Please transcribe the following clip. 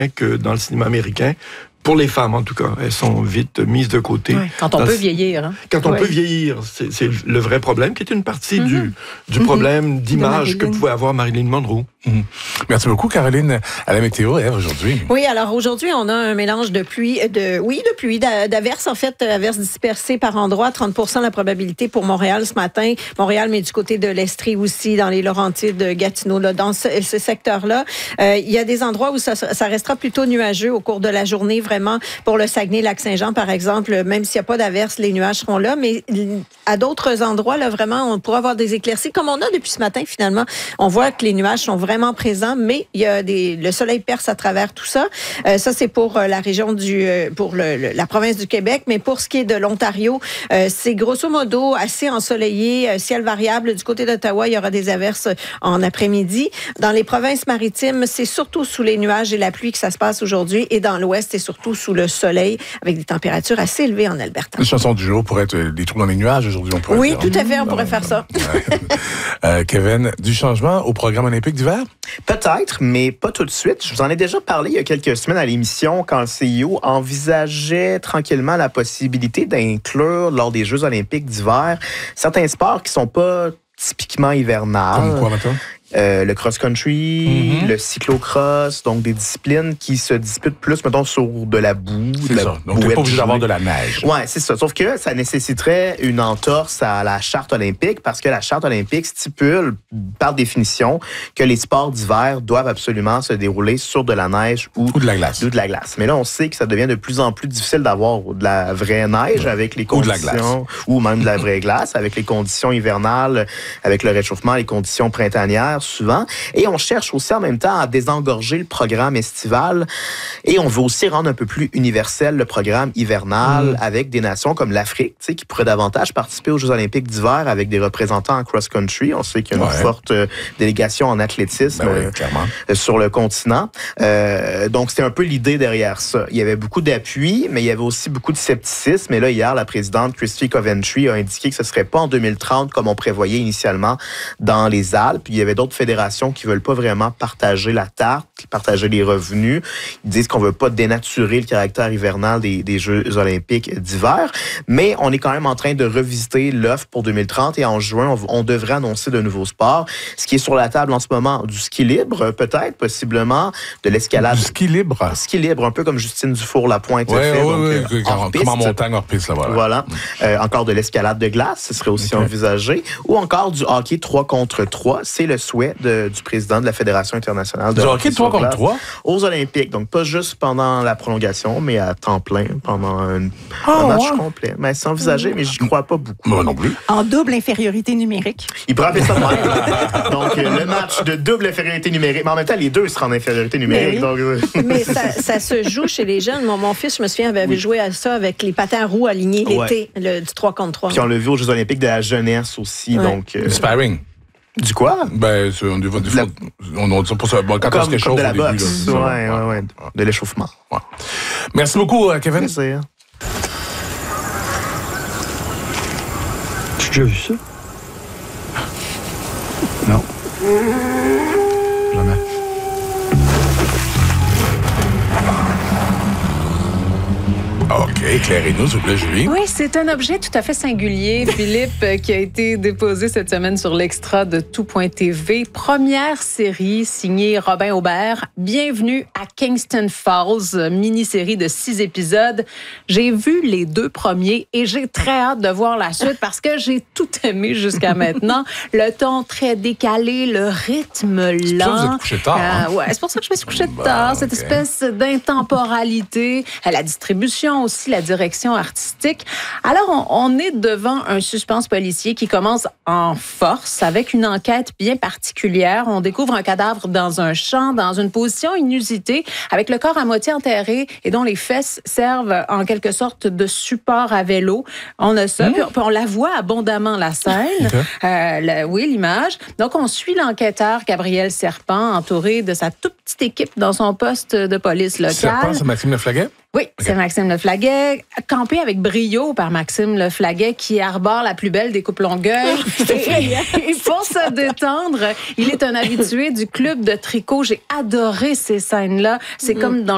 que dans le cinéma américain. Pour les femmes, en tout cas, elles sont vite mises de côté. Ouais, quand on peut vieillir. Hein? Quand on peut vieillir, c'est le vrai problème, qui est une partie du problème d'image que pouvait avoir Marilyn Monroe. Merci beaucoup, Caroline. À la météo, aujourd'hui. Oui, alors aujourd'hui, on a un mélange de pluie, d'averses, en fait, averses dispersées par endroits, 30% la probabilité pour Montréal ce matin. Montréal, mais du côté de l'Estrie aussi, dans les Laurentides, Gatineau, là, dans ce secteur-là. Il y a des endroits où ça restera plutôt nuageux au cours de la journée, vraiment, pour le Saguenay-Lac-Saint-Jean, par exemple, même s'il n'y a pas d'averses, les nuages seront là, mais à d'autres endroits, là, vraiment, on pourra avoir des éclaircies, comme on a depuis ce matin, finalement. On voit que les nuages sont vraiment présents, mais il y a le soleil perce à travers tout ça. Ça, c'est pour la région pour la province du Québec, mais pour ce qui est de l'Ontario, c'est grosso modo assez ensoleillé, ciel variable. Du côté d'Ottawa, il y aura des averses en après-midi. Dans les provinces maritimes, c'est surtout sous les nuages et la pluie que ça se passe aujourd'hui, et dans l'ouest, c'est surtout sous le soleil, avec des températures assez élevées en Alberta. La chanson du jour pourrait être des trous dans les nuages aujourd'hui. Oui, tout à fait, on pourrait faire ça. Kevin, du changement au programme olympique d'hiver? Peut-être, mais pas tout de suite. Je vous en ai déjà parlé il y a quelques semaines à l'émission quand le CIO envisageait tranquillement la possibilité d'inclure lors des Jeux olympiques d'hiver certains sports qui sont pas typiquement hivernales. Comme quoi, maintenant? Le cross-country, le cyclocross, donc des disciplines qui se disputent plus, mettons, sur de la boue. C'est ça. Donc, t'es pas obligé d'avoir de la neige. Ouais, c'est ça. Sauf que ça nécessiterait une entorse à la charte olympique parce que la charte olympique stipule, par définition, que les sports d'hiver doivent absolument se dérouler sur de la neige ou de la glace. Mais là, on sait que ça devient de plus en plus difficile d'avoir de la vraie neige avec les conditions... Ou de la glace. Ou même de la vraie glace, avec les conditions hivernales, avec le réchauffement, les conditions printanières, souvent. Et on cherche aussi en même temps à désengorger le programme estival. Et on veut aussi rendre un peu plus universel le programme hivernal avec des nations comme l'Afrique, tu sais, qui pourraient davantage participer aux Jeux olympiques d'hiver avec des représentants en cross-country. On sait qu'il y a une forte délégation en athlétisme sur le continent. Donc, c'était un peu l'idée derrière ça. Il y avait beaucoup d'appui, mais il y avait aussi beaucoup de scepticisme. Et là, hier, la présidente Christy Coventry a indiqué que ce ne serait pas en 2030 comme on prévoyait initialement dans les Alpes. Il y avait d'autres fédérations qui veulent pas vraiment partager la tarte, partager les revenus. Ils disent qu'on veut pas dénaturer le caractère hivernal des Jeux olympiques d'hiver, mais on est quand même en train de revisiter l'offre pour 2030 et en juin, on devrait annoncer de nouveaux sports. Ce qui est sur la table en ce moment, du ski libre, peut-être, possiblement, de l'escalade. Du ski libre? Ski libre, un peu comme Justine Dufour-Lapointe fait. Comme en montagne, hors piste. Voilà. Encore de l'escalade de glace, ce serait aussi envisagé. Ou encore du hockey 3 contre 3. C'est le souhait du président de la Fédération internationale de hockey 3 contre 3 aux Olympiques. Donc, pas juste pendant la prolongation, mais à temps plein, pendant un match complet. Mais c'est envisagé, mais j'y crois pas beaucoup. Moi non plus. En double infériorité numérique. Il pourrait appeler ça de même. Donc, le match de double infériorité numérique. Mais en même temps, les deux seront en infériorité numérique. Mais ça se joue chez les jeunes. Mon fils, je me souviens, avait joué à ça avec les patins à roues alignés l'été, du 3 contre 3. Puis on l'a vu aux Jeux olympiques de la jeunesse aussi. Donc, du sparring. Du quoi? Ben, on dit pour ça. Bon, quand on se réchauffe de la au début. Boxe. Ouais. De l'échauffement. Ouais. Merci beaucoup, Kevin. Merci. Tu as déjà vu ça? Non. Jamais. OK, éclairez-nous, s'il vous plaît, Julie. Oui, c'est un objet tout à fait singulier, Philippe, qui a été déposé cette semaine sur l'extra de Tout.tv. Première série signée Robin Aubert. Bienvenue à Kingston Falls, mini-série de 6 épisodes. J'ai vu les 2 premiers et j'ai très hâte de voir la suite parce que j'ai tout aimé jusqu'à maintenant. Le ton très décalé, le rythme lent. C'est pour ça que vous êtes couché tard. Ouais, c'est pour ça que je me suis couché tard. Cette espèce d'intemporalité, la distribution aussi, la direction artistique. Alors, on est devant un suspense policier qui commence en force avec une enquête bien particulière. On découvre un cadavre dans un champ, dans une position inusitée, avec le corps à moitié enterré et dont les fesses servent en quelque sorte de support à vélo. On a ça, puis on la voit abondamment, la scène. Oui, l'image. Donc, on suit l'enquêteur Gabriel Serpent, entouré de sa toute petite équipe dans son poste de police locale. Serpent, c'est Maxime Leflaguet? Oui, c'est Maxime Leflaguet, campé avec brio par Maxime Leflaguet, qui arbore la plus belle des coupes Longueuil. Et pour se détendre, il est un habitué du club de tricot. J'ai adoré ces scènes-là. C'est comme dans